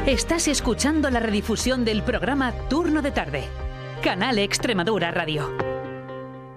Estás escuchando la redifusión del programa Turno de Tarde. Canal Extremadura Radio.